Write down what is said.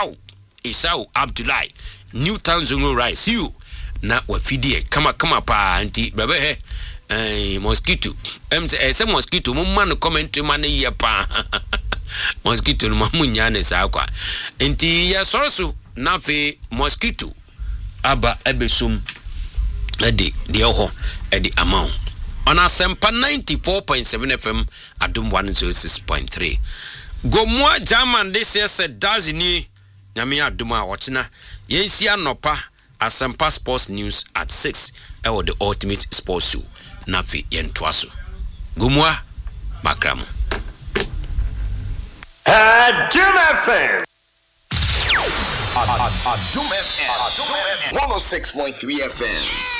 Isau Abdullahi Newtown Zongo Rice you na wafidie kama pa anti bebe mosquito say mosquito mumma no comment man ye pa mosquito no mamunya ne sa kwa enti ya soroso na fe mosquito aba ebesum edi de ho edi amount on Asempa 94.7 FM Adum 106.3 Gomwa German this year said does ni nyame aduma wotena yensi anopa Asempa Sports News at 6 ewo the ultimate sports show na fi yentwaso Gomwa makramu Adum FM 106.3 FM